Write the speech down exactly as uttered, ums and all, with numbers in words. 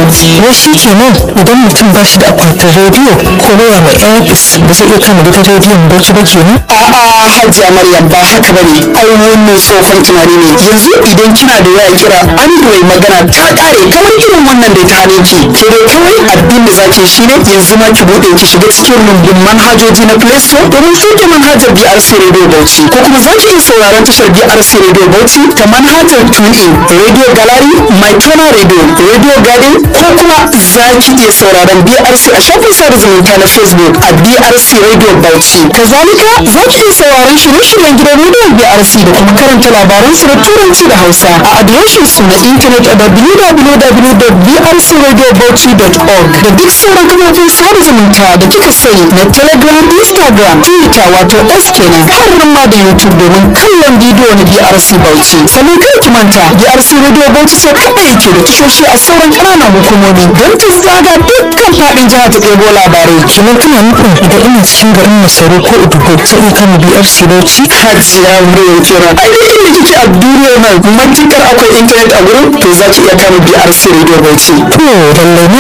wai shi kenan idan mutum ba shi da akwatin rediyo ko waya mai airpis ba zai iya kama gidan rediyon bauchi ba kenan? A'a Hajiya Maryam ba haka bane, ai wannan tsohon tunani ne. Yanzu idan kina da waya kira Android magana ta kare kamar irin wannan da ta hane ki. Ke dai kawai abin da zaki shine yanzu ma ki bude ki shiga cikin rumbun manhajoji na Play Store domin sauke manhajar B R C Radio Bauchi, ko kuma zaki iya sauraron tashar B R C Radio Bauchi ta manhajar TuneIn, Radio Gallery, MyTona Radio, Radio Garden, ko kuma zaki iya sauraron B R C a shafin sada zumunta na Facebook a B R C Radio Bauchi. Kazalika zaki iya sauraron shirye-shiryen gidan rediyon B R C da kuma karanta labaran su da turanci da Hausa a adireshin su na intanet a w w w dot b r c radio bauchi dot org da duk sauran kafofin sada zumunta da kika sani na Telegram, Instagram, Twitter wato X kenan, har ma da YouTube domin kallon bidiyo na B R C Bauchi. Sannan kai ki manta B R C Radio Bauchi sai kaɗai yake da tashoshi a sauran ƙananan hukumomi don ta zaga dukkan faɗin jihar ta ɗebo labarai. Kenan kana nufin idan ina cikin garin Masaru ko Udugo zai iya kama B R C Bauchi? Hajiya Maryam kenan. Ai dai inda kike a duniyar nan matukar akwai intanet a gurin to za ki iya kama B R C Radio Bauchi. To lallai